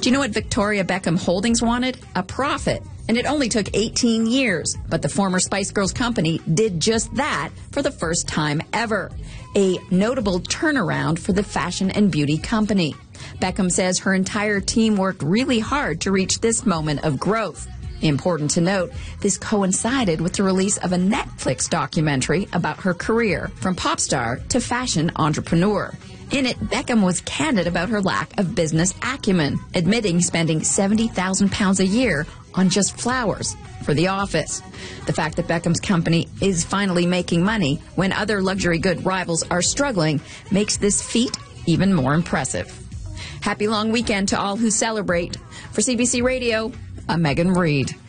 Do you know what Victoria Beckham Holdings wanted? A profit. And it only took 18 years. But the former Spice Girls company did just that for the first time ever. A notable turnaround for the fashion and beauty company. Beckham says her entire team worked really hard to reach this moment of growth. Important to note, this coincided with the release of a Netflix documentary about her career from pop star to fashion entrepreneur. In it, Beckham was candid about her lack of business acumen, admitting spending £70,000 a year on just flowers for the office. The fact that Beckham's company is finally making money when other luxury good rivals are struggling makes this feat even more impressive. Happy long weekend to all who celebrate. For CBC Radio, I'm Megan Reed.